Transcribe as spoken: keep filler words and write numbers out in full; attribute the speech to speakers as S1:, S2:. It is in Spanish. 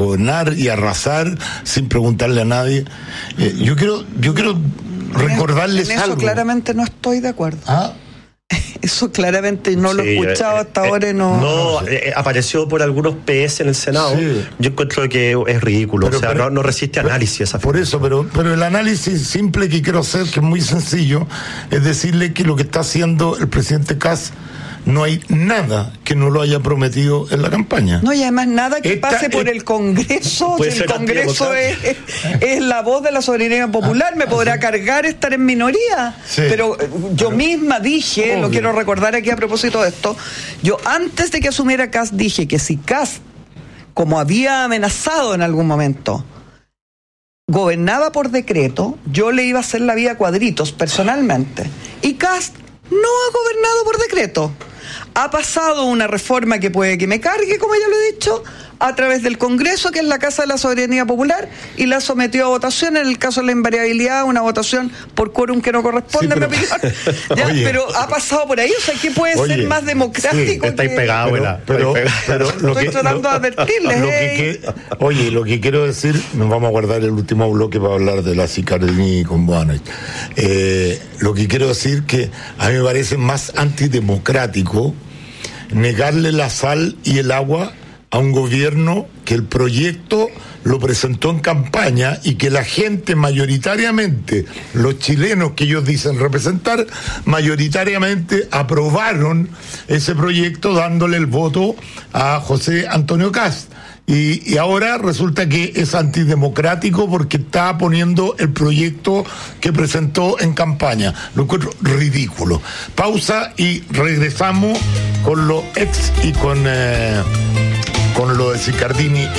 S1: gobernar y arrasar sin preguntarle a nadie. Eh, yo quiero, yo quiero recordarles
S2: en eso
S1: algo.
S2: Claramente no estoy de acuerdo.
S1: ¿Ah?
S2: Eso claramente no sí, lo he escuchado eh, hasta eh, ahora. No,
S3: no eh, apareció por algunos P S en el Senado. Sí. Yo encuentro que es ridículo. Pero, o sea, pero, no, no resiste pero, análisis esa
S1: Por eso, pero, pero el análisis simple que quiero hacer, que es muy sencillo, es decirle que lo que está haciendo el presidente Kast, no hay nada que no lo haya prometido en la campaña.
S2: No, y además nada que Esta, pase por eh, el Congreso. Si el Congreso es, es, es la voz de la soberanía popular, me podrá cargar estar en minoría. Sí, pero yo pero, misma dije, obvio. Lo quiero recordar aquí a propósito de esto, yo antes de que asumiera Kast dije que si Kast, como había amenazado en algún momento, gobernaba por decreto, yo le iba a hacer la vida a cuadritos personalmente. Y Kast no ha gobernado por decreto. Ha pasado una reforma que puede que me cargue, como ya lo he dicho, a través del Congreso, que es la Casa de la Soberanía Popular, y la sometió a votación, en el caso de la invariabilidad, una votación por quórum que no corresponde, sí, pero, en mi opinión. Ya, oye, pero ha pasado por ahí, o sea, ¿qué puede oye, ser más democrático?
S3: Sí, está ahí pegado,
S1: pero, pero, pero, pero lo
S2: estoy
S1: que,
S2: tratando
S1: lo,
S2: de advertirles.
S1: Lo que, que, oye, lo que quiero decir, nos vamos a guardar el último bloque para hablar de la Sicardini con Boanich. Eh, lo que quiero decir que a mí me parece más antidemocrático negarle la sal y el agua a un gobierno que el proyecto lo presentó en campaña y que la gente mayoritariamente, los chilenos que ellos dicen representar, mayoritariamente aprobaron ese proyecto dándole el voto a José Antonio Kast. Y, y ahora resulta que es antidemocrático porque está poniendo el proyecto que presentó en campaña. Lo encuentro ridículo. Pausa y regresamos con lo ex y con, eh, con lo de Sicardini